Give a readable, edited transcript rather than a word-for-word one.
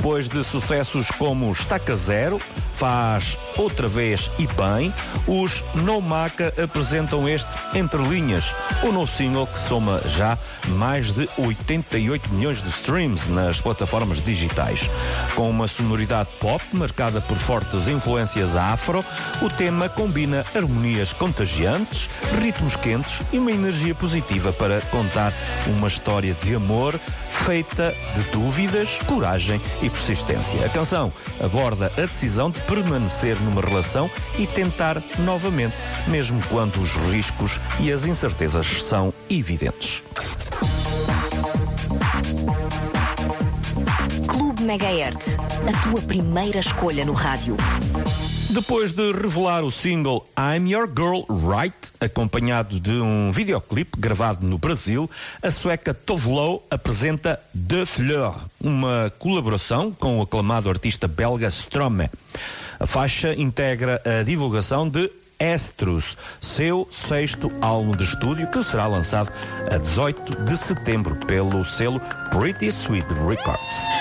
Depois de sucessos como Estaca Zero, Faz Outra Vez e Bem, os No Maca apresentam este Entre Linhas, o novo single que soma já mais de 88 milhões de streams nas plataformas digitais. Com uma sonoridade pop marcada por fortes influências afro, o tema combina harmonias contagiantes, ritmos quentes e uma energia positiva para contar uma história de amor feita de dúvidas, coragem e persistência. A canção aborda a decisão de permanecer numa relação e tentar novamente, mesmo quando os riscos e as incertezas são evidentes. Clube Megahertz, a tua primeira escolha no rádio. Depois de revelar o single I'm Your Girl Right, acompanhado de um videoclipe gravado no Brasil, a sueca Tove Lo apresenta De Fleur, uma colaboração com o aclamado artista belga Stromae. A faixa integra a divulgação de Estrus, seu 6º álbum de estúdio, que será lançado a 18 de setembro pelo selo Pretty Sweet Records.